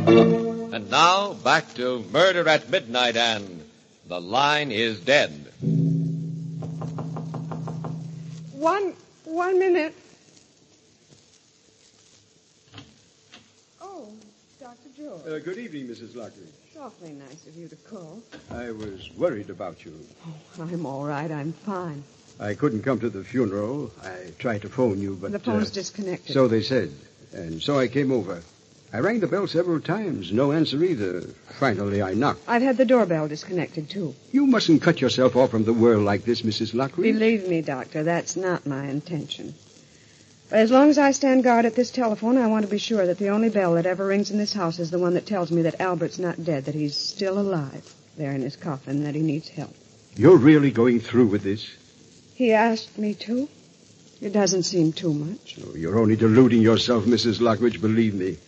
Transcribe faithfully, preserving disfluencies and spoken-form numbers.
And now, back to Murder at Midnight and The Line is Dead. One, one minute. Oh, Doctor George. Uh, good evening, Missus Lockridge. It's awfully nice of you to call. I was worried about you. Oh, I'm all right. I'm fine. I couldn't come to the funeral. I tried to phone you, but... The phone's uh, disconnected. So they said. And so I came over. I rang the bell several times. No answer either. Finally, I knocked. I've had the doorbell disconnected, too. You mustn't cut yourself off from the world like this, Missus Lockridge. Believe me, Doctor, that's not my intention. But as long as I stand guard at this telephone, I want to be sure that the only bell that ever rings in this house is the one that tells me that Albert's not dead, that he's still alive there in his coffin, that he needs help. You're really going through with this? He asked me to. It doesn't seem too much. Oh, you're only deluding yourself, Missus Lockridge, believe me.